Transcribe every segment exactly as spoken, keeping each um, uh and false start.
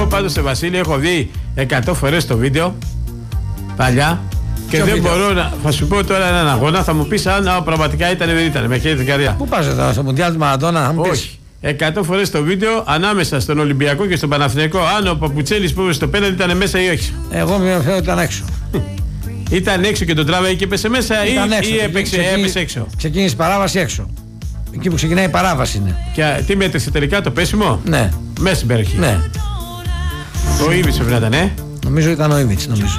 Εγώ πάντως σε Βασίλη έχω δει εκατό φορές το βίντεο παλιά και δεν βίντεο. μπορώ να. Θα σου πω τώρα έναν αγώνα, θα μου πεις αν α, πραγματικά ήταν ή δεν ήταν. Με χαίρεται την καρδιά. Πού πας τώρα, στο Μουντιάλ του Μαραντόνα, να μου πεις. Όχι. εκατό φορές το βίντεο ανάμεσα στον Ολυμπιακό και στον Παναθηναϊκό. Αν ο Παπουτσέλης που στο πέναλτι ήταν μέσα ή όχι. Εγώ με φέρω ήταν έξω. Ήταν έξω και τον τράβαγε και έπεσε μέσα ή, έξω, ή έπαιξε, ξεκίνη, έπεσε έξω. Ξεκίνησε η παράβαση έξω. Εκεί που ξεκινάει η παράβαση είναι. Και τι μέτρησε τελικά, το πέσιμο? Ναι. Μέσα στην περιοχή. Ναι. Ο Ήβιτς πρέπει να ήταν, ε. Νομίζω ήταν ο Ήβιτς, νομίζω.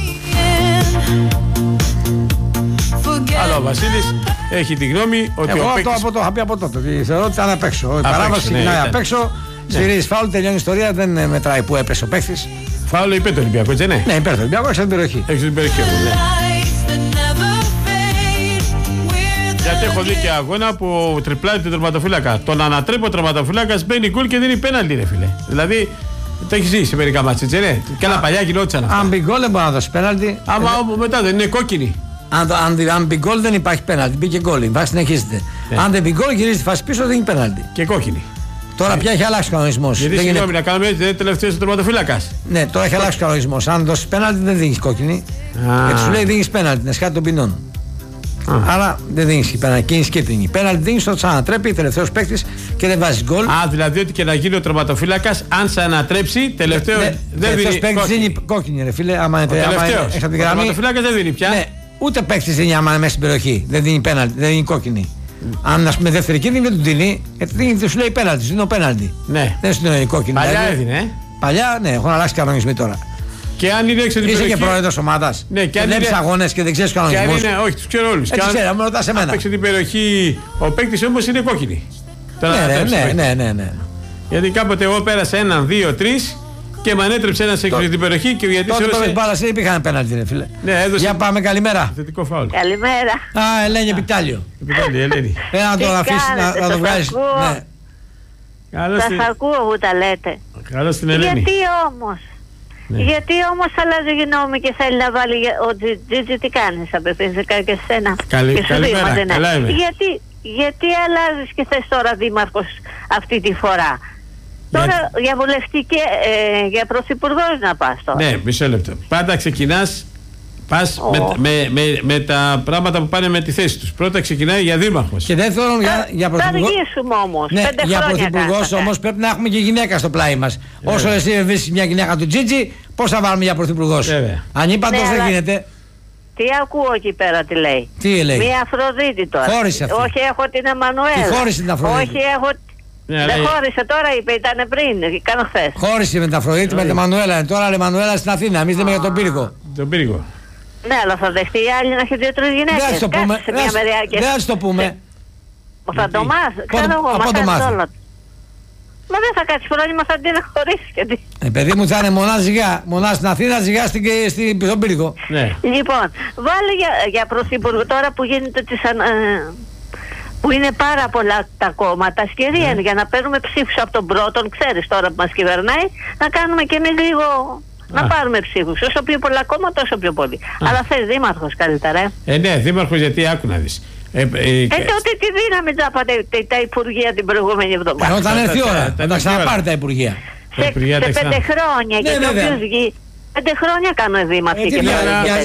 Αλλά ο Βασίλης έχει τη γνώμη ότι εγώ ο παίκτης... παίκτης... Εγώ το είχα πει από τότε, ότι θεωρώ ότι ήταν απ' έξω. Η παράβαση ξεκινάει ναι, απ' έξω, σφυρίζεις φάουλ, τελειώνει η ιστορία, δεν μετράει που έπεσε ο παίκτης. Φάουλο υπέρ του Ολυμπιακού, έτσι ναι. Ναι, υπέρ του Ολυμπιακού, έχει την περιοχή. Έχει την περιοχή, ναι. Γιατί έχω δει και αγώνα που τριπλάρει την τερματοφύλακα. Τον ανατρέπει ο τερματοφύλακας, μπαίνει γκολ και δίνει πέναλτι, ρε φίλε. Δηλαδή το έχει ζήσει σε μερικά μάτς, έτσι ναι. Και άλλα παλιά γινόντουσαν αυτά. Αν μπει γκολ δεν μπορεί να δώσει πέναλτι. Άμα ε, μετά δεν είναι κόκκινη. Αν, αν, αν μπει γκολ δεν υπάρχει πέναλτι. Μπήκε γκολ, η βάση συνεχίζεται. Ναι. Αν δεν μπει γκολ γυρίζει τη φάση πίσω, δεν είναι πέναλτι. Και κόκκινη. Τώρα ναι. πια έχει αλλάξει ο κανονισμός. Γιατί συγγνώμη, είναι... να κάνουμε έτσι, δεν είναι τελευταίο ο τερματοφύλακας. Ναι, τώρα έχει αλλάξει ο κανονισμός. Αν δώσει πέναλτι δεν δίνει κόκκινη. Γιατί σου λέει δίνει πέναλτι, είναι σχάτη των ποινών. Ah. Άρα δεν δίνει πέναλτι, κίνηση κίτρινη. Πέναλτι δίνει όταν σε ανατρέπει τελευταίο παίκτη και δεν βάζει γκολ. Α, δηλαδή ότι και να γίνει ο τερματοφύλακας, αν σε ανατρέψει, τελευταίο δε, δεν δίνει. Τελευταίο παίκτη δίνει κόκκινη, ρε φίλε. Άμα είναι ο τερματοφύλακας δεν δίνει πια. Ναι, ούτε παίκτη δίνει άμα είναι μέσα στην περιοχή. Δεν δίνει πέναλτι, δεν δίνει κόκκινη. Mm. Αν α πούμε δεύτερη κίτρινη δεν του δίνει, γιατί σου λέει πέναλτι, δίνει πέναλτι. Ναι. Δεν σου δίνει κόκκινη. Παλιά έδινε. Παλιά, ναι, έχουν αλλάξει κανονισμοί τώρα. Και αν είναι έξω την Είσαι περιοχή. και πρόεδρος ομάδας. Ναι, και αν βλέπεις είναι... αγώνες και δεν ξέρεις κανονισμούς. Και αν είναι, όχι, τους ξέρω όλους. Έτσι ξέρω, με ρωτάς εμένα. Αν παίξει την περιοχή, ο παίκτης όμως είναι κόκκινη. Ναι, ναι, ναι, ναι, ναι. Γιατί κάποτε εγώ πέρασα έναν, δύο, τρεις και με ανέτρεψε ένας έξω την περιοχή και γιατί σε ρωτήσε. Τότε μπάλας δεν υπήρχαν πέναλτι, ρε φίλε. Ναι, έδωσε... Για πάμε, καλημέρα. Θετικό φάουλ. Καλημέρα. Α, Ελένη Επιτάλιο. Επιτάλιο, Ελένη. Έλα να το αφήσεις να το βγάλεις. Σας ακούω που τα λέτε. Καλώς την Ελένη. Γιατί όμως. Ναι. Γιατί όμως αλλάζει γνώμη και θέλει να βάλει ο Τζίτζι, τι κάνεις απευθύνσικα και σένα. Καλή, και καλημέρα, δήμα, καλά είμαι. Γιατί, γιατί αλλάζεις και θες τώρα δήμαρχος αυτή τη φορά. Για... Τώρα για βουλευτική, ε, για πρωθυπουργός να πας τώρα. Ναι, μισό λεπτό. Πάντα ξεκινάς, πας oh. με, με, με, με τα πράγματα που πάνε με τη θέση τους. Πρώτα ξεκινάει για δήμαρχος. Και δεύτερον για, για πρωθυπουργό. Θα αργήσουμε όμως. Ναι, για πρωθυπουργός όμως πρέπει να έχουμε και γυναίκα στο πλάι μας. Yeah. Όσο εσύ βρίσκεις μια γυναίκα του Τζίτζι, πώς θα βάλουμε για πρωθυπουργός. Yeah. Ανήπαντος ναι, δεν αλλά... γίνεται. Τι ακούω εκεί πέρα τι λέει. Τι λέει. Μια Αφροδίτη τώρα. Χώρισε αυτή. Όχι, έχω την Εμμανουέλα. Τι χώρισε την Αφροδίτη. Όχι, έχω. Ναι, δεν χώρισε τώρα, είπε, ήταν πριν, κάνω χθες. Χώρισε με την Αφροδίτη, με την Εμμανουέλα. Τώρα η Εμμανουέλα στην Αθήνα, εμείς λέμε για τον πύργο. Τον πύργο. Ναι, αλλά θα δεχτεί η άλλη να έχει δύο-τρεις γυναίκες. Δεν θα το πούμε. Δεν θα το πούμε. Θα το μάθει. Ξέρω εγώ, μαθαίνεις όλα. Μα δεν θα κάτσει φρόνημα, θα την χωρίσεις γιατί. Ε, παιδί μου θα είναι μονά ζυγά. Μονά στην Αθήνα, ζυγά στην, στην, στον πύργο. Ναι. Λοιπόν, βάλε για, για πρωθυπουργό τώρα που γίνεται της, ε, που είναι πάρα πολλά τα κόμματα. Ευκαιρία είναι για να παίρνουμε ψήφους από τον πρώτον, ξέρεις τώρα που μας κυβερνάει, να κάνουμε κι εμείς λίγο. Α. Να πάρουμε ψήφους. Όσο πιο πολλά κόμματα, όσο πιο πολύ. Α. Αλλά θες δήμαρχος καλύτερα. Ε, ε ναι, δήμαρχος γιατί άκου να δεις. Ε, ε, ε, τότε τι δίναμε τζάπατε τα υπουργεία την προηγούμενη εβδομάδα. Ε, όταν έρθει η ώρα, θα τα ξαναπάρει τα υπουργεία. Σε, σε πέντε χρόνια ναι, και το ποιος βγει. Πέντε χρόνια κάνουμε δήμαρχοι. Ε, και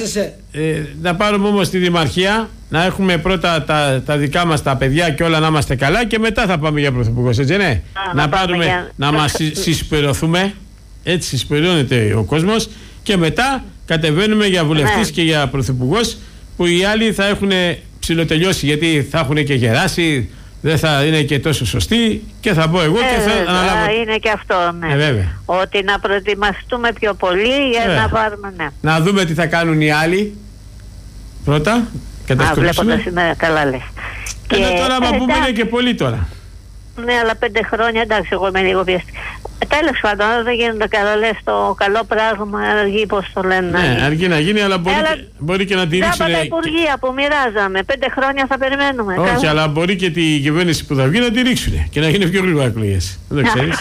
ε, να πάρουμε όμως τη δημαρχία, να έχουμε πρώτα τα, τα δικά μας τα παιδιά και όλα να είμαστε καλά και μετά θα πάμε για πρωθυπουργός, έτσι ναι. Α, να, να πάρουμε, για... να μας συσπηρωθούμε, έτσι συσπηρώνεται ο κόσμος και μετά κατεβαίνουμε για βουλευτής ναι. και για πρωθυπουργός που οι άλλοι θα έχουν ψιλοτελειώσει γιατί θα έχουν και γεράσει, δεν θα είναι και τόσο σωστοί και θα πω εγώ ε, και θα αναλάβω. Είναι και αυτό, ναι. Ε, βέβαια. Ότι να προετοιμαστούμε πιο πολύ για ε, να πάρουμε, ναι. Να δούμε τι θα κάνουν οι άλλοι πρώτα. Α, βλέποντας είναι καλά λες. Και ε, τώρα μα ε, πούμε είναι και πολύ τώρα. Ναι, αλλά πέντε χρόνια εντάξει, εγώ είμαι λίγο βιαστική. Τέλος πάντων, δεν γίνεται καλά, λες το καλό πράγμα, αργεί πώς το λένε. Ναι, αργεί να γίνει, αλλά μπορεί, αλλά, και, μπορεί και να τη ρίξουν. Τα υπουργεία που μοιράζαμε, πέντε χρόνια θα περιμένουμε. Όχι, καλά. Αλλά μπορεί και τη κυβέρνηση που θα βγει να τη ρίξουν και να γίνει πιο γρήγορα εκλογές. Δεν το ξέρεις.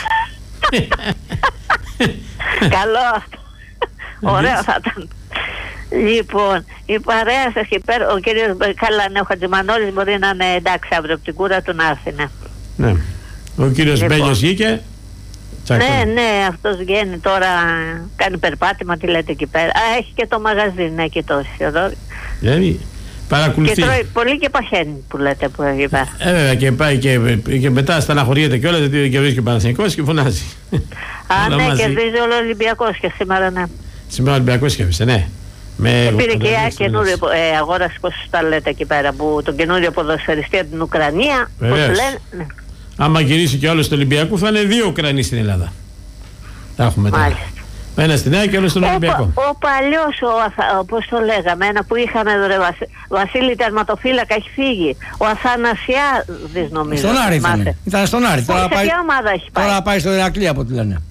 Καλό αυτό. Ωραίο θα ήταν. Λοιπόν, η παρέα σας εκεί πέρα, ο κύριος καλά, ναι, ο Χατζημανόλης μπορεί να είναι εντάξει αύριο από την κούρα του να έρθει, ναι. Ναι. Ο κύριος λοιπόν. Μπέλιος βγήκε. Ναι, ναι, αυτός βγαίνει τώρα, κάνει περπάτημα, τι λέτε εκεί πέρα. Α, έχει και το μαγαζί, ναι, και το Σιωδόρη. Δηλαδή, παρακολουθεί. Και τρώει πολύ και παχαίνει που λέτε που έχει πέρα. Ε, βέβαια, και πάει και, και μετά στεναχωριέται κιόλας, γιατί κερδίζει και ο Παναθηναϊκός και φωνάζει. Α, ναι, μαζί. Κερδίζει όλο ο Ολυμπιακός και σήμερα, ναι. Σήμερα ο Ολυμπιακός κέρδισε, ναι. Με και πήρε και ένα καινούριο, ε, αγόρασε, πώς τα λέτε εκεί πέρα, που τον καινούριο ποδοσφαιριστή από την Ουκρανία. Πώς λένε, ναι. Άμα γυρίσει και άλλο στο Ολυμπιακό, θα είναι δύο Ουκρανοί στην Ελλάδα. Τα έχουμε τώρα. Ένα στην Νέα και άλλο στον Ολυμπιακό. Ο, ο παλιός, πώς το λέγαμε, ένα που είχαμε εδώ, ρε Βασί, Βασίλη τερματοφύλακα, έχει φύγει. Ο Αθανασιάδης νομίζω. Στον Άρη ήταν. Ήταν στον Άρη. Τώρα, πάει, ομάδα έχει πάει. Τώρα πάει στο Ηρακλή από ό,τι λένε.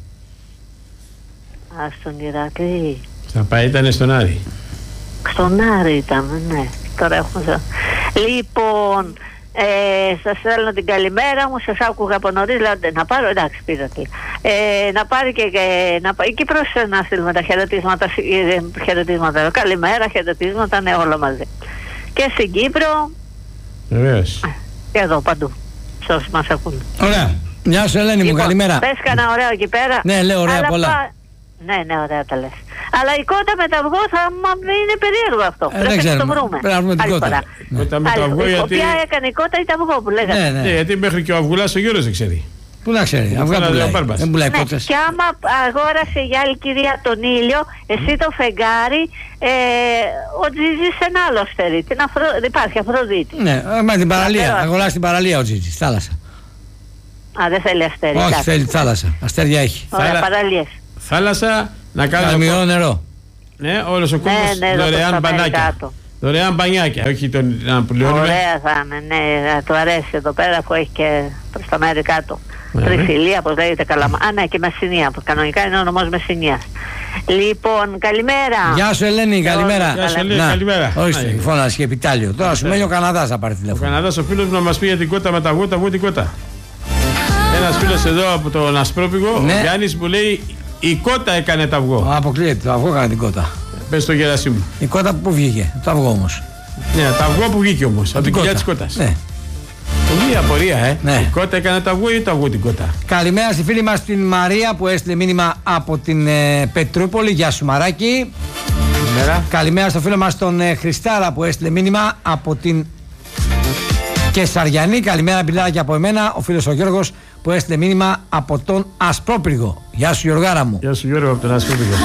Α, στον Ηρακλή. Θα πάει, ήταν στον Άρη. Στον Άρη ήταν, ναι. Τώρα έχουμε. Λοιπόν, ε, σας θέλω την καλημέρα μου, σας άκουγα από νωρίς, λέω να πάρω, εντάξει πήρατε. Ε, να πάρει και, και να πάει και προς να στείλουμε τα χαιρετίσματα, χαιρετίσματα, καλημέρα, χαιρετίσματα, ναι, όλα μαζί. Και στην Κύπρο, βεβαίως. Και εδώ παντού, σε όσοι μας ακούν. Ωραία. Γεια σου Ελένη λοιπόν, μου, καλημέρα. Πες κανένα ωραίο εκεί πέρα. Ναι, λέω ωραία πολλά. Πα... Ναι, ναι, ωραία τα λες. Αλλά η κότα με τα αυγό θα μα είναι περίεργο αυτό. Ε, πρέπει να το βρούμε. Πρέπει να βρούμε την κότα. Ναι. Κότα με το αυγό, γιατί... Ποια έκανε η κότα ή τα αυγό που λέγατε. Ναι, ναι. Ναι, γιατί μέχρι και ο αυγουλάς ο Γιώργος δεν ξέρει. Πού να ξέρει, αυγά πουλάει. Δεν πουλάει ναι, κότες. και άμα αγόρασε η άλλη κυρία τον ήλιο, εσύ το φεγγάρι, ε, ο Τζίζης ένα άλλο στερεί. Την αφρο... Υπάρχει Αφροδίτη. Ναι, με την παραλία. Αγοράσει την παραλία ο Τζίζης, θάλασσα. Α, δεν θέλει αστέρι. Όχι, εντάξει. θέλει θάλασσα. Αστέρια έχει. Ωραία, παραλίες. Θάλασσα, να κάνει. Καλμιό νερό. Ναι, όλος ο κόσμος ναι, ναι, δωρεάν μπανάκια. Δωρεάν μπανιάκια, όχι τον να πληρώνουμε. Ωραία θα είναι, ναι, του αρέσει εδώ πέρα που έχει και προς τα μέρη κάτω. Yeah. Τριφυλία, όπως λέγεται Καλαμά. Α, ναι, και Μεσσηνία, που κανονικά είναι ο ονομός Μεσσηνίας. Λοιπόν, καλημέρα. Γεια σου Ελένη, καλημέρα. Γεια σου Ελένη, καλημέρα. Όχι, φώνασε και επιτάλιο. Τώρα σου μένει ο Καναδάς να πάρει τηλέφωνο. Ο Καναδάς ο φίλος μου να μας πει για την κότα με τα αυγό, τα αυγό την κότα. Ένας φίλος εδώ από τον Ασπρόπηγο, ναι. Ο Γιάννης μου λέει η κότα έκανε τα αυγό. Αποκλείεται, το αυγό έκανε την κότα. Πες το Γερασί μου. Η κότα που βγήκε, το αυγό όμως. Ναι, τα αυγό που βγήκε όμως, από την κοιλιά της κότας. Ναι. Πολύ απορία, ε. Ναι. Η κότα έκανε τα αυγό ή το αυγό την κότα. Καλημέρα στη φίλη μας την Μαρία που έστειλε μήνυμα από την ε, Πετρούπολη. Γεια σου Μαράκη. Καλημέρα. Καλημέρα στο φίλο μας τον ε, Χριστάρα που έστειλε μήνυμα από την Κεσαριανή. Καλημέρα πιλάκι από εμένα. Ο φίλος ο Γιώργος που έστειλε μήνυμα από τον Ασπρόπυργο. Γεια σου Γιωργάρα μου. Γεια σου Γιώργο από τον Ασπρόπυργο.